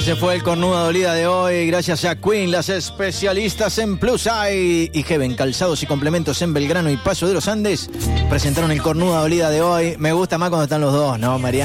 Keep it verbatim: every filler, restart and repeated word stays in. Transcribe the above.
Así se fue el cornuda dolida de hoy, gracias a Queen, las especialistas en Plus Eye y Heaven, calzados y complementos en Belgrano y Paso de los Andes, presentaron el cornuda dolida de hoy. Me gusta más cuando están los dos, ¿no, Mariana?